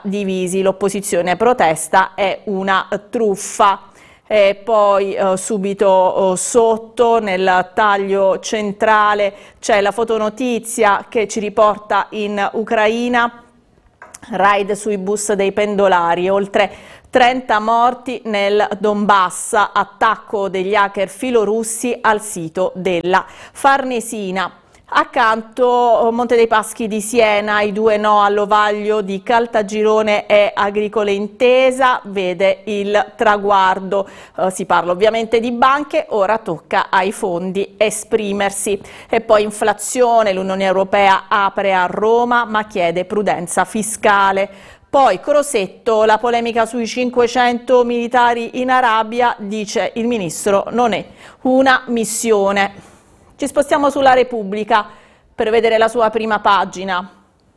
divisi, l'opposizione protesta, è una truffa. E poi subito sotto nel taglio centrale c'è la fotonotizia che ci riporta in Ucraina, raid sui bus dei pendolari, oltre 30 morti nel Donbass, attacco degli hacker filorussi al sito della Farnesina. Accanto Monte dei Paschi di Siena, i 2 no all'Ovaglio di Caltagirone e Agricole Intesa, vede il traguardo. Si parla ovviamente di banche, ora tocca ai fondi esprimersi. E poi inflazione, l'Unione Europea apre a Roma ma chiede prudenza fiscale. Poi Crosetto, la polemica sui 500 militari in Arabia, dice il ministro, non è una missione. Ci spostiamo sulla Repubblica per vedere la sua prima pagina.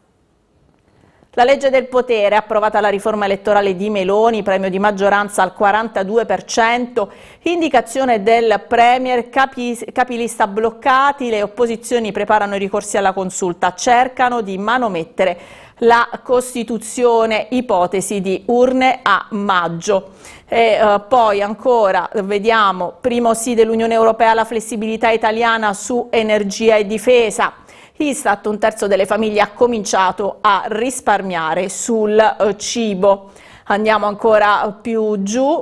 La legge del potere, approvata la riforma elettorale di Meloni, premio di maggioranza al 42%, indicazione del Premier, capilista bloccati, le opposizioni preparano i ricorsi alla consulta, cercano di manomettere la Costituzione, ipotesi di urne a maggio. E poi ancora vediamo, primo sì dell'Unione Europea alla flessibilità italiana su energia e difesa. Istat, 1/3 delle famiglie ha cominciato a risparmiare sul cibo. Andiamo ancora più giù.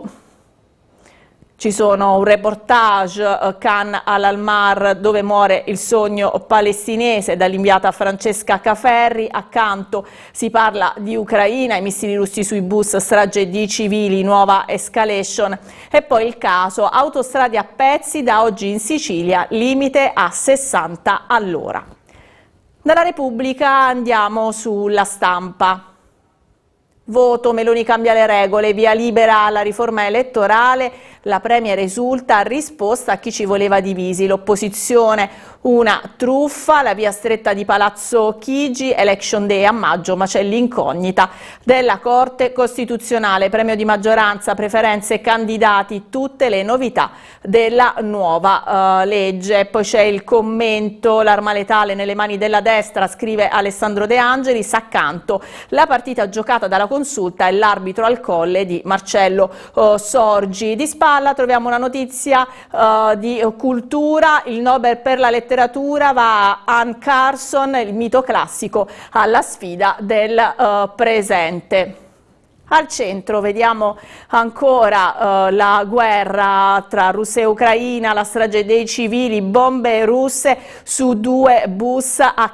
Ci sono un reportage, Khan al-Almar, dove muore il sogno palestinese, dall'inviata Francesca Caferri. Accanto si parla di Ucraina, i missili russi sui bus, strage di civili, nuova escalation. E poi il caso autostrade a pezzi, da oggi in Sicilia, limite a 60 all'ora. Dalla Repubblica andiamo sulla Stampa. Voto, Meloni cambia le regole, via libera alla riforma elettorale, la Premier esulta, risposta a chi ci voleva divisi, l'opposizione una truffa, la via stretta di Palazzo Chigi, election day a maggio, ma c'è l'incognita della Corte Costituzionale, premio di maggioranza, preferenze, candidati, tutte le novità della nuova legge. Poi c'è il commento, l'arma letale nelle mani della destra, scrive Alessandro De Angelis, accanto la partita giocata dalla consulta e l'arbitro al colle di Marcello Sorgi. Di spalla troviamo una notizia di cultura, il Nobel per la letteratura va a Anne Carson, il mito classico alla sfida del presente. Al centro vediamo ancora la guerra tra Russia e Ucraina, la strage dei civili, bombe russe su 2 bus a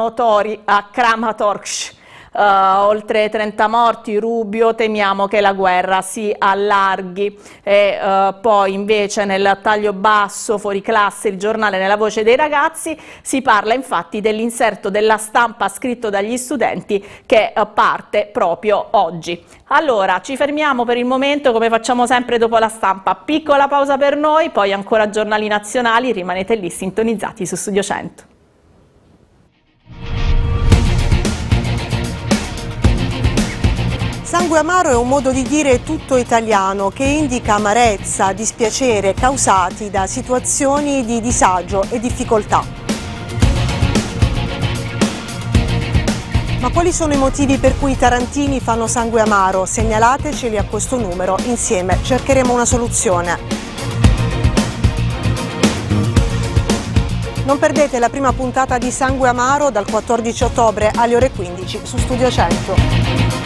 Kramatorsk. Oltre 30 morti, Rubio, temiamo che la guerra si allarghi. E poi invece nel taglio basso, fuori classe, il giornale nella voce dei ragazzi, si parla infatti dell'inserto della Stampa scritto dagli studenti che parte proprio oggi. Allora, ci fermiamo per il momento, come facciamo sempre dopo la Stampa. Piccola pausa per noi, poi ancora giornali nazionali, rimanete lì sintonizzati su Studio 100. Sangue amaro è un modo di dire tutto italiano che indica amarezza, dispiacere causati da situazioni di disagio e difficoltà. Ma quali sono i motivi per cui i tarantini fanno sangue amaro? Segnalateceli a questo numero, insieme cercheremo una soluzione. Non perdete la prima puntata di Sangue Amaro dal 14 ottobre alle ore 15 su Studio 100.